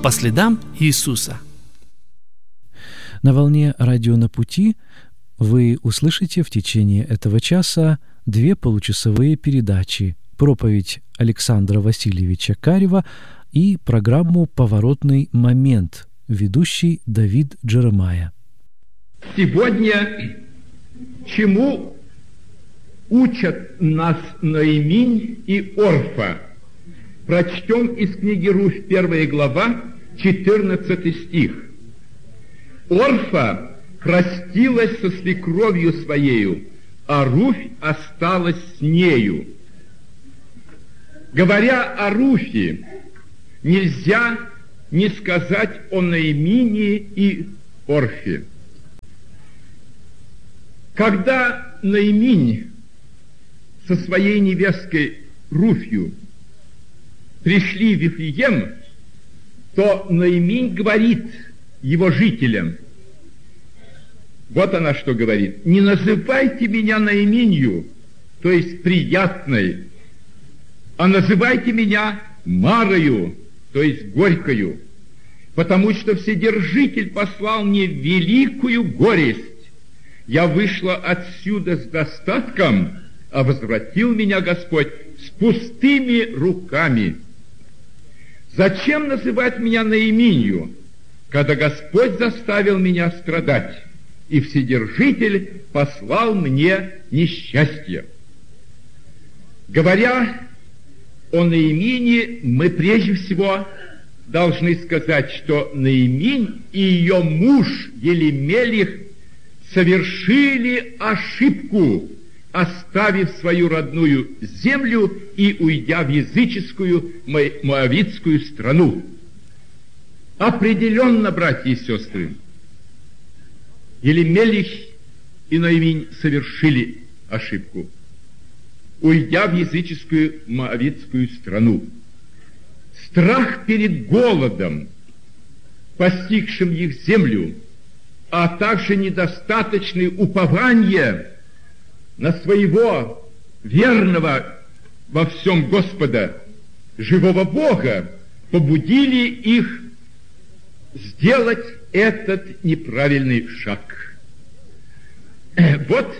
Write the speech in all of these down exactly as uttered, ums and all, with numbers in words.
по следам Иисуса. На волне «Радио на пути» вы услышите в течение этого часа две получасовые передачи: проповедь Александра Васильевича Карева и программу «Поворотный момент», ведущий Давид Джеремая. Сегодня чему учат нас Ноэминь и Орфа? Прочтем из книги Руфь, первая глава, четырнадцатый стих. Орфа простилась со свекровью своею, а Руфь осталась с нею. Говоря о Руфе, нельзя не сказать о Ноэмине и Орфе. Когда Ноэминь со своей невесткой Руфью пришли в Вифлеем, то Ноэминь говорит его жителям, вот она что говорит: «Не называйте меня Ноэминью, то есть приятной, а называйте меня Марою, то есть горькою, потому что Вседержитель послал мне великую горесть. Я вышла отсюда с достатком, а возвратил меня Господь с пустыми руками. Зачем называть меня Ноэминью, когда Господь заставил меня страдать, и Вседержитель послал мне несчастье?» Говоря о Ноэмине, мы прежде всего должны сказать, что Ноэминь и ее муж Елемелих совершили ошибку, оставив свою родную землю и уйдя в языческую моавитскую страну. Определенно, братья и сестры, Елемелих и Ноэминь совершили ошибку, уйдя в языческую моавитскую страну. Страх перед голодом, постигшим их землю, а также недостаточное упование на своего верного во всем Господа, живого Бога, побудили их сделать этот неправильный шаг. Вот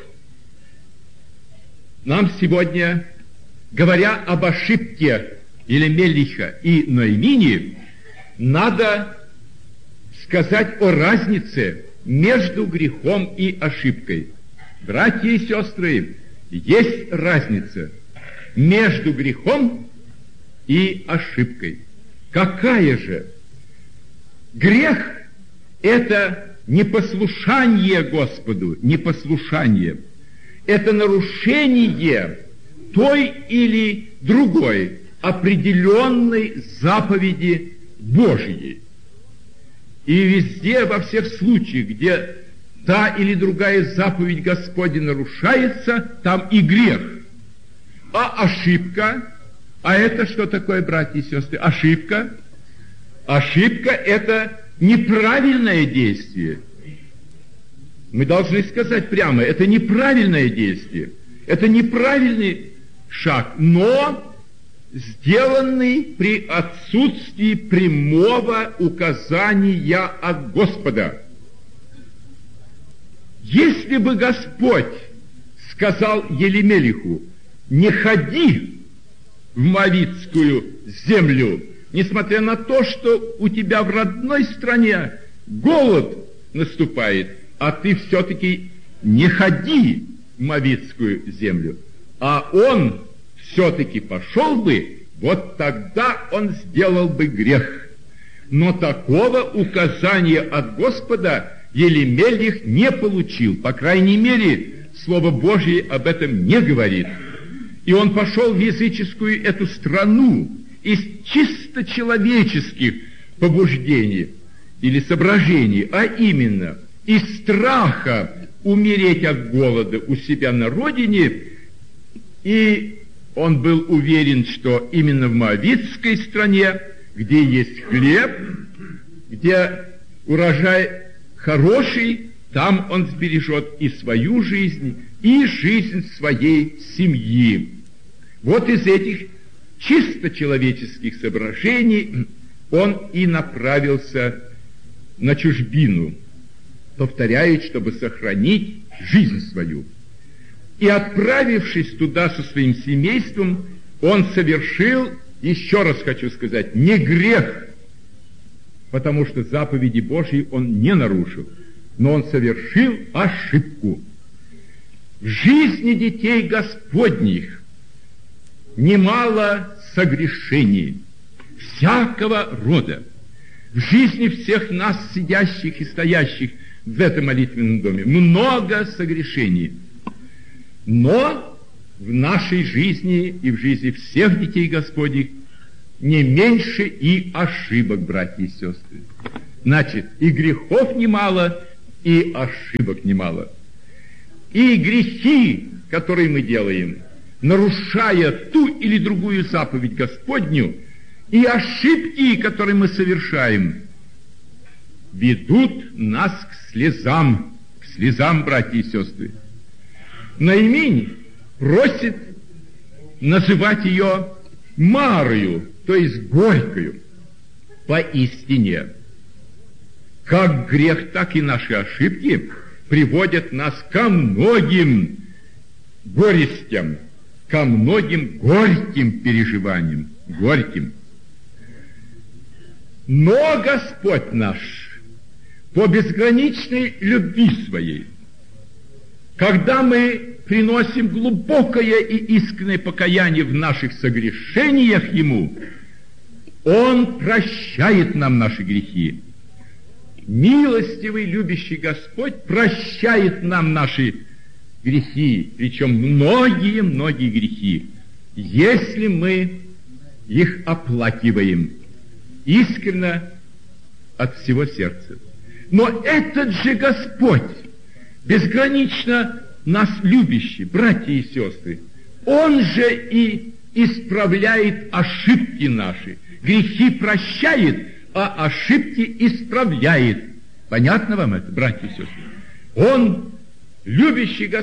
нам сегодня, говоря об ошибке Елемелиха и Ноэмини, надо сказать о разнице между грехом и ошибкой. Братья и сестры, есть разница между грехом и ошибкой. Какая же? Грех – это непослушание Господу, непослушание. Это нарушение той или другой определенной заповеди Божьей. И везде, во всех случаях, где та или другая заповедь Господня нарушается, там и грех. А ошибка, а это что такое, братья и сестры? Ошибка. Ошибка – это неправильное действие. Мы должны сказать прямо, это неправильное действие. Это неправильный шаг, но сделанный при отсутствии прямого указания от Господа. Если бы Господь сказал Елемелиху: «Не ходи в моавитскую землю», несмотря на то, что у тебя в родной стране голод наступает, а ты все-таки не ходи в моавитскую землю, а он все-таки пошел бы, вот тогда он сделал бы грех. Но такого указания от Господа Елемелих не получил. По крайней мере, Слово Божье об этом не говорит. И он пошел в языческую эту страну из чисто человеческих побуждений или соображений, а именно из страха умереть от голода у себя на родине. И он был уверен, что именно в моавитской стране, где есть хлеб, где урожай хороший, там он сбережет и свою жизнь, и жизнь своей семьи. Вот из этих чисто человеческих соображений он и направился на чужбину, повторяет, чтобы сохранить жизнь свою. И отправившись туда со своим семейством, он совершил, еще раз хочу сказать, не грех, потому что заповеди Божьи он не нарушил, но он совершил ошибку. В жизни детей Господних немало согрешений всякого рода. В жизни всех нас, сидящих и стоящих в этом молитвенном доме, много согрешений. Но в нашей жизни и в жизни всех детей Господних не меньше и ошибок, братья и сестры. Значит, и грехов немало, и ошибок немало. И грехи, которые мы делаем, нарушая ту или другую заповедь Господню, и ошибки, которые мы совершаем, ведут нас к слезам, к слезам, братья и сестры. Наимень просит называть ее Марою, то есть горькою. Поистине, как грех, так и наши ошибки приводят нас ко многим горестям, ко многим горьким переживаниям, горьким. Но Господь наш, по безграничной любви своей, когда мы приносим глубокое и искреннее покаяние в наших согрешениях Ему, Он прощает нам наши грехи. Милостивый, любящий Господь прощает нам наши грехи, причем многие-многие грехи, если мы их оплакиваем искренне от всего сердца. Но этот же Господь, безгранично нас любящий, братья и сестры, Он же и исправляет ошибки наши, грехи прощает, а ошибки исправляет. Понятно вам это, братья и сестры? Он, любящий Господь,